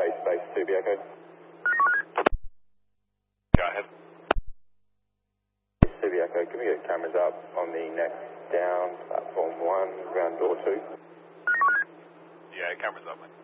base 2, be okay? Go ahead. 2, be okay. Can we get cameras up on the next down, platform 1, ground door 2? Yeah, cameras up, mate.